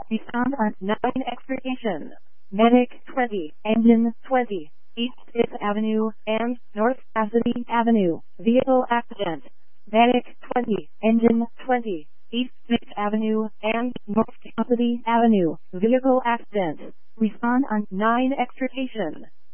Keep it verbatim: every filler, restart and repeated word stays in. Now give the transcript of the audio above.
Be found on nine Extrication. Medic twenty, Engine twenty, East fifth Avenue and North Cassidy Avenue. Vehicle accident. Medic twenty, Engine twenty, East fifth Avenue and North Cassidy Avenue. Vehicle accident. Respond on nine Extrication.